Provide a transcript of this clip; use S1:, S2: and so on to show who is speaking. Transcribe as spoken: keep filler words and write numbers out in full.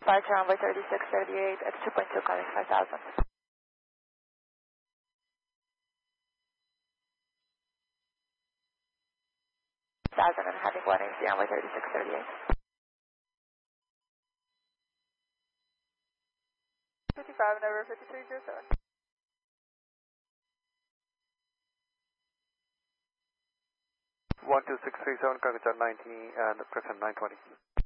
S1: departure runway thirty-six thirty-eight at two point two calling five thousand. Thousand and heading one eighty runway thirty-six thirty-eight. fifty-five and over fifty-three zero seven.
S2: one two six three seven, Kakacha ninety and present nine twenty.